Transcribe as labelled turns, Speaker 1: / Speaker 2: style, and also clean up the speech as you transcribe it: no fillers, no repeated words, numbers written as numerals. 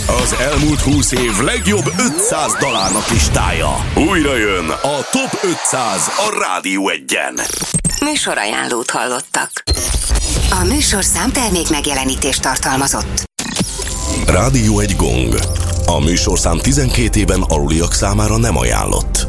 Speaker 1: Az elmúlt 20 év legjobb 500 dalárnak listája. Újra jön a Top 500 a Rádió Egyen.
Speaker 2: Műsorajánlót hallottak. A műsorszám termék megjelenítést tartalmazott.
Speaker 1: Rádió Egy gong. A műsorszám 12 éven aluliak számára nem ajánlott.